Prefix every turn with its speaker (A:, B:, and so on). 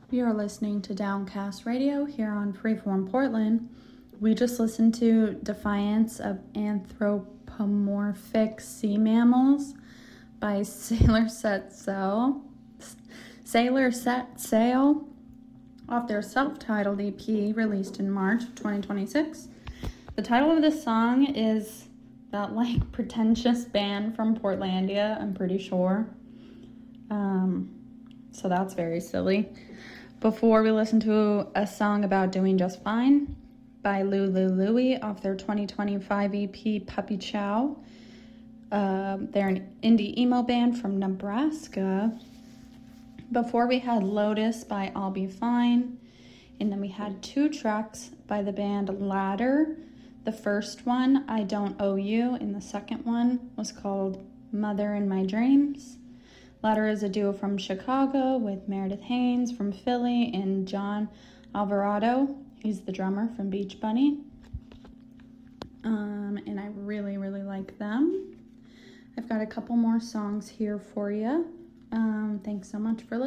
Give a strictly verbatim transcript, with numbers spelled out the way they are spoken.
A: You're listening to Downcast Radio here on Freeform Portland. We just listened to Defiance of Anthropomorphic Sea Mammals by Sailor Set Sail, Sailor Set Sail off their self-titled E P released in March of twenty twenty-six. The title of this song is that like pretentious band from Portlandia, I'm pretty sure. Um, so that's very silly. Before we listen to a song about doing just fine by Lulu Louie off their twenty twenty-five E P Puppy Chow. Uh, they're an indie emo band from Nebraska. Before we had Lotus by I'll Be Fine. And then we had two tracks by the band Ladder. The first one, I Don't Owe You, and the second one was called Mother in My Dreams. Ladder is a duo from Chicago with Meredith Haynes from Philly and John Alvarado. He's the drummer from Beach Bunny. Um, and I really, really like them. I've got a couple more songs here for you. Um, thanks so much for listening.